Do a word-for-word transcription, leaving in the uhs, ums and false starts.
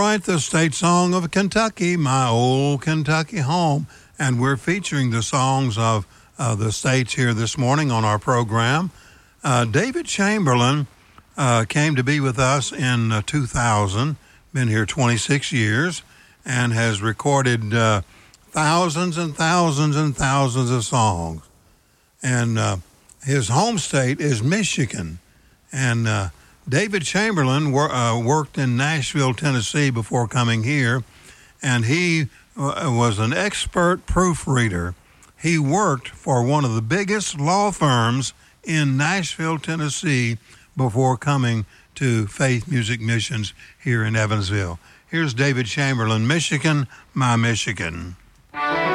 right, the state song of Kentucky, my old Kentucky home. And we're featuring the songs of uh, the states here this morning on our program. Uh, David Chamberlain uh, came to be with us in uh, two thousand, been here twenty-six years, and has recorded uh, thousands and thousands and thousands of songs. And uh, his home state is Michigan. And uh, David Chamberlain wor- uh, worked in Nashville, Tennessee before coming here, and he uh, was an expert proofreader. He worked for one of the biggest law firms in Nashville, Tennessee before coming to Faith Music Missions here in Evansville. Here's David Chamberlain, Michigan, My Michigan.